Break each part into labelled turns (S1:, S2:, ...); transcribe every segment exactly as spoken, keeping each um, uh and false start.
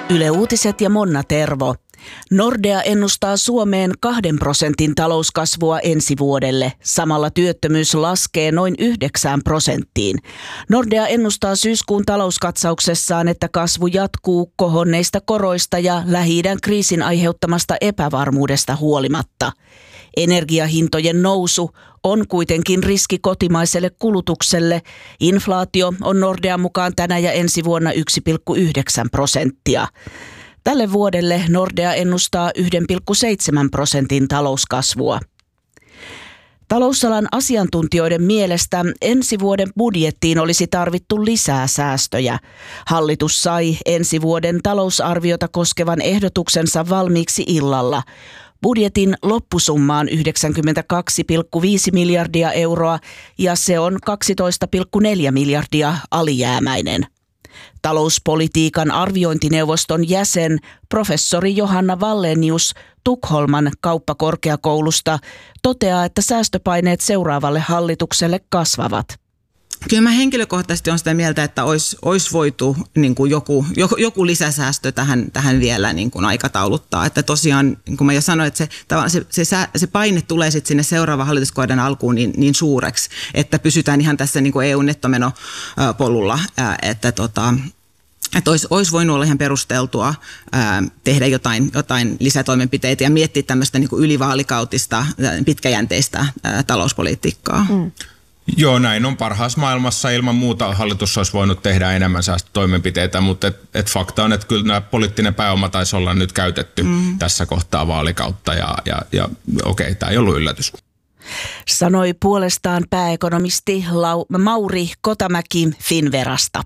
S1: Yle Uutiset ja Monna Tervo. Nordea ennustaa Suomeen kahden prosentin talouskasvua ensi vuodelle. Samalla työttömyys laskee noin yhdeksään prosenttiin. Nordea ennustaa syyskuun talouskatsauksessaan, että kasvu jatkuu kohonneista koroista ja Lähi-idän kriisin aiheuttamasta epävarmuudesta huolimatta. Energiahintojen nousu on kuitenkin riski kotimaiselle kulutukselle. Inflaatio on Nordean mukaan tänä ja ensi vuonna yksi pilkku yhdeksän prosenttia. Tälle vuodelle Nordea ennustaa yksi pilkku seitsemän prosentin talouskasvua. Talousalan asiantuntijoiden mielestä ensi vuoden budjettiin olisi tarvittu lisää säästöjä. Hallitus sai ensi vuoden talousarviota koskevan ehdotuksensa valmiiksi illalla. Budjetin loppusumma on yhdeksänkymmentäkaksi pilkku viisi miljardia euroa ja se on kaksitoista pilkku neljä miljardia alijäämäinen. Talouspolitiikan arviointineuvoston jäsen professori Johanna Wallenius Tukholman kauppakorkeakoulusta toteaa, että säästöpaineet seuraavalle hallitukselle kasvavat.
S2: Kyllä mä henkilökohtaisesti olen sitä mieltä, että olisi, olisi voitu niin kuin joku, joku, joku lisäsäästö tähän, tähän vielä niin kuin aikatauluttaa. Että tosiaan, niin kuin mä jo sanoin, että se, se, se, se paine tulee sitten sinne seuraavan hallituskauden alkuun niin, niin suureksi, että pysytään ihan tässä niin kuin E U-nettomenopolulla, että tota, Että olisi, olisi voinut olla ihan perusteltua ää, tehdä jotain, jotain lisätoimenpiteitä ja miettiä tämmöistä niin kuin ylivaalikautista, pitkäjänteistä ää, talouspolitiikkaa. Mm.
S3: Joo, näin on parhaassa maailmassa. Ilman muuta hallitus olisi voinut tehdä enemmän säästötoimenpiteitä, mutta et, et fakta on, että kyllä nämä poliittinen pääoma taisi olla nyt käytetty mm. tässä kohtaa vaalikautta ja, ja, ja okei, tämä ei ollut yllätys.
S1: Sanoi puolestaan pääekonomisti Lau- Mauri Kotamäki Finnverasta.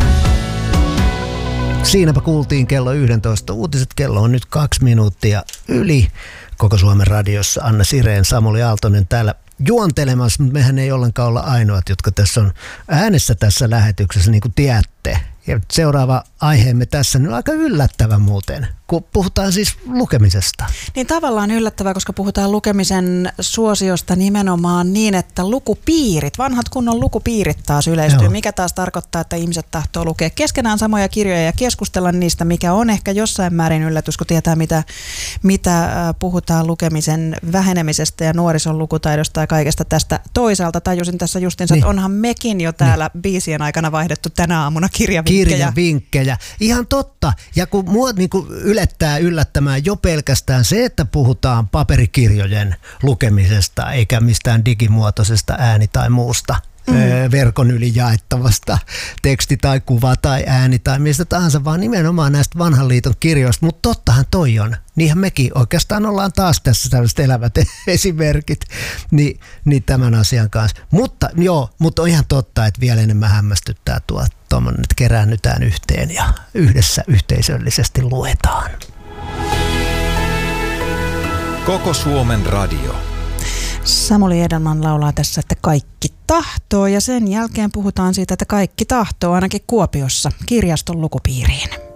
S4: Siinäpä kuultiin kello yksitoista uutiset. Kello on nyt kaksi minuuttia yli. Koko Suomen radiossa Anna Sireen, Samuli Aaltonen täällä juontelemassa, mutta mehän ei ollenkaan olla ainoat, jotka tässä on äänessä tässä lähetyksessä, niin kuin tiedätte. Ja seuraava aiheemme tässä on aika yllättävä muuten, kun puhutaan siis lukemisesta.
S5: Niin tavallaan yllättävää, koska puhutaan lukemisen suosiosta nimenomaan niin, että lukupiirit, vanhat kunnon lukupiirit taas yleistyy, Joo. mikä taas tarkoittaa, että ihmiset tahtoo lukea keskenään samoja kirjoja ja keskustella niistä, mikä on ehkä jossain määrin yllätys, kun tietää, mitä, mitä puhutaan lukemisen vähenemisestä ja nuorison lukutaidosta ja kaikesta tästä. Toisaalta tajusin tässä justinsa, niin. että onhan mekin jo täällä niin. biisien aikana vaihdettu tänä aamuna kirjavinkkejä.
S4: Kirjavinkkejä. Ihan totta. Ja kun mua niin kuin ylettää yllättämään jo pelkästään se, että puhutaan paperikirjojen lukemisesta eikä mistään digimuotoisesta ääni- tai muusta mm. verkon yli jaettavasta teksti tai kuva tai ääni tai mistä tahansa, vaan nimenomaan näistä vanhan liiton kirjoista. Mutta tottahan toi on. Niinhän mekin oikeastaan ollaan taas tässä tällaiset elävät esimerkit niin, niin tämän asian kanssa. Mutta joo, mutta on ihan totta, että vielä enemmän hämmästyttää tuo tuommoinen, että keräännytään yhteen ja yhdessä yhteisöllisesti luetaan.
S6: Koko Suomen radio.
S5: Samuli Edelman laulaa tässä, että kaikki tahtoo, ja sen jälkeen puhutaan siitä, että kaikki tahtoo ainakin Kuopiossa kirjaston lukupiiriin.